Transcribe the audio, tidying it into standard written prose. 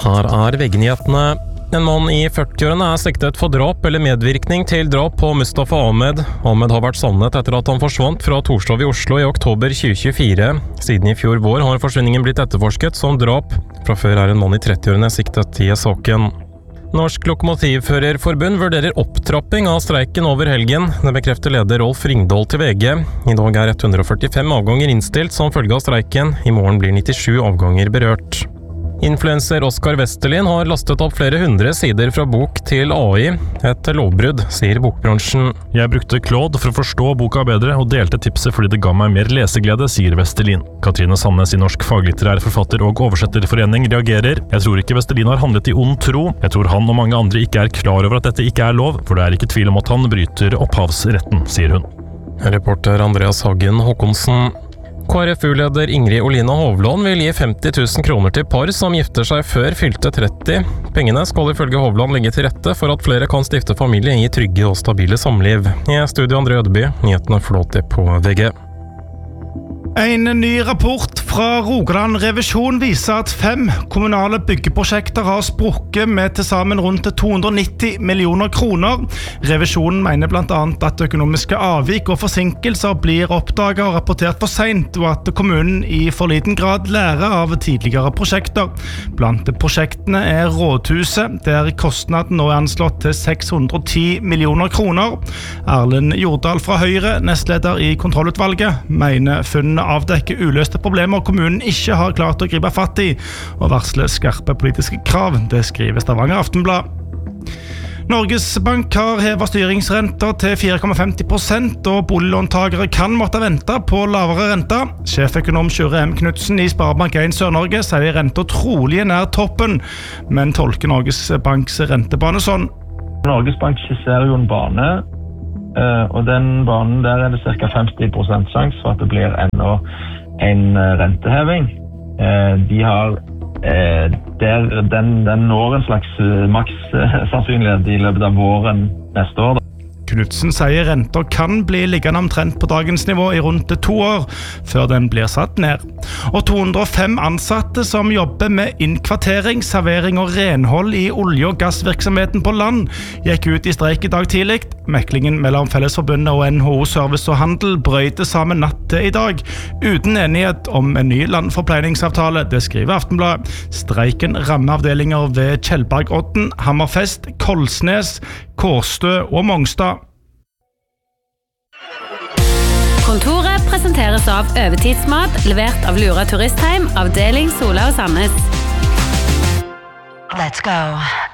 Her VG-nyhetene. En mann i 40-årene siktet for drap eller medvirkning til drap på Mustafa Ahmed. Ahmed har vært savnet etter at han forsvant fra Torshov i Oslo i oktober 2024. Siden i fjor vår har forsvinningen blitt etterforsket som drap. Fra før en mann i 30-årene siktet i saken. Norsk Lokomotivførerforbund vurderer opptrapping av streiken over helgen. Det bekrefter leder Rolf Ringdahl til VG. I dag 145 avganger innstilt som følge av streiken. I morgen blir 97 avganger berørt. Influencer Oskar Westerlin har lastet opp flere 100 sider fra bok til AI. Et lovbrudd, sier bokbransjen. Jeg brukte Claude for å forstå boka bedre og delte tipset fordi det ga meg mer leseglede, sier Westerlin. Katrine Sandnes i Norsk faglitterær forfatter- og oversetterforening reagerer. Jeg tror ikke Westerlin har handlet i ond tro. Jeg tror han og mange andre ikke klar over at dette ikke lov, for det ikke tvil om at han bryter opphavsretten, sier hun. Reporter Andreas Hagen Håkonsen. KrFU-leder Ingrid Olina Hovland vil gi 50 000 kroner til par som gifter seg før fylte 30. Pengene skal ifølge Hovland legge til rette for at flere kan stifte familie i trygge og stabile samliv. I studio André Ødeby, nyhetene flåter på VG. En ny rapport fra Rogaland Revisjon viser at 5 kommunale byggeprosjekter har sprukket med til sammen rundt 290 millioner kroner. Revisjonen mener blant annet at økonomiske avvik og forsinkelser blir oppdaget og rapportert for sent, og at kommunen i for liten grad lærer av tidligere prosjekter. Blant prosjektene Rådhuset, der kostnaden nå anslått til 610 millioner kroner. Erlend Jordal fra Høyre, nestleder i kontrollutvalget, mener funnene avdekker uløste problemer kommunen ikke har klart å gripe fatt i, og varsler skarpe politiske krav. Det skriver Stavanger Aftenblad. Norges Bank har hevet styringsrenter til 4,50%, og boliglåntagere kan måtte vente på lavere renter. Sjeføkonom Sjure M. Knudsen i Sparebank 1 Sør-Norge sier renter trolig nær toppen, men tolker Norges Banks rentebane sånn. Norges Bank skisserer jo en bane, og den banen der det ca. 50% sjanse for at det blir enda en renteheving. De har den når en slags maks sannsynlighet i løpet av våren neste år. Knudsen sier renter kan bli liggende omtrent på dagens nivå i rundt 2 år, før den blir satt ned. Og 205 ansatte som jobber med innkvartering, servering og renhold i olje- og gassvirksomheten på land, gikk ut i streik i dag tidlig. Meklingen mellom Fellesforbundet og NHO Service og Handel brøyte sammen natt til i dag, uten enighet om en ny landforpleiningsavtale. Det skriver Aftenblad. Streiken rammer avdelinger ved Kjellbergodden, Hammerfest, Kolsnes, Kårstø og Mongstad. Kontoret presenteres av Overtidsmat, levert av Lura Turistheim, avdeling Sola og Sandnes. Let's go.